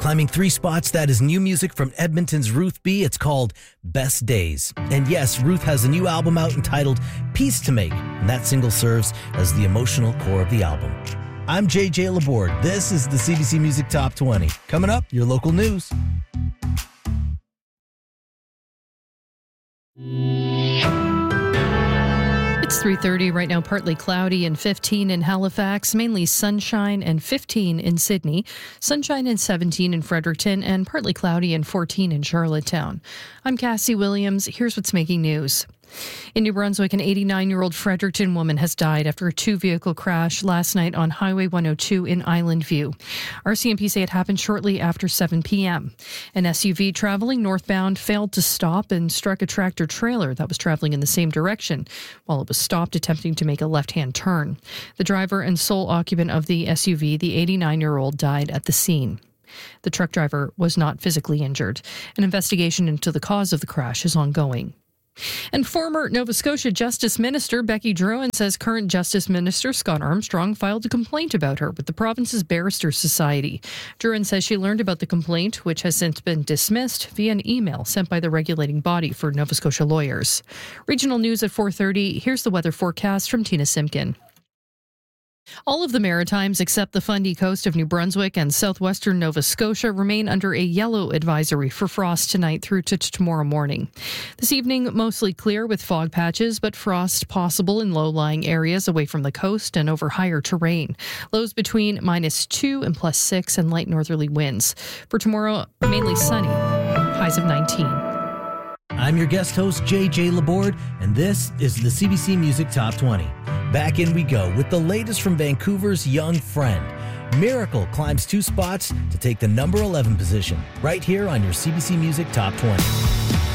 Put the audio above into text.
Climbing 3 spots, that is new music from Edmonton's Ruth B. It's called Best Days. And yes, Ruth has a new album out entitled Peace to Make, and that single serves as the emotional core of the album. I'm JJ Laborde. This is the CBC Music Top 20. Coming up, your local news. It's 3:30 right now, partly cloudy and 15 in Halifax, mainly sunshine and 15 in Sydney, sunshine and 17 in Fredericton, and partly cloudy and 14 in Charlottetown. I'm Cassie Williams. Here's what's making news. In New Brunswick, an 89-year-old Fredericton woman has died after a 2-vehicle crash last night on Highway 102 in Island View. RCMP say it happened shortly after 7 p.m. An SUV traveling northbound failed to stop and struck a tractor-trailer that was traveling in the same direction while it was stopped attempting to make a left-hand turn. The driver and sole occupant of the SUV, the 89-year-old, died at the scene. The truck driver was not physically injured. An investigation into the cause of the crash is ongoing. And former Nova Scotia Justice Minister Becky Drouin says current Justice Minister Scott Armstrong filed a complaint about her with the province's Barristers Society. Drouin says she learned about the complaint, which has since been dismissed, via an email sent by the regulating body for Nova Scotia lawyers. Regional news at 4:30. Here's the weather forecast from Tina Simpkin. All of the Maritimes except the Fundy Coast of New Brunswick and southwestern Nova Scotia remain under a yellow advisory for frost tonight through to tomorrow morning. This evening, mostly clear with fog patches, but frost possible in low-lying areas away from the coast and over higher terrain. Lows between -2 and +6 and light northerly winds. For tomorrow, mainly sunny, highs of 19. I'm your guest host, JJ Laborde, and this is the CBC Music Top 20. Back in we go with the latest from Vancouver's Young Friend. Miracle climbs 2 spots to take the number 11 position, right here on your CBC Music Top 20.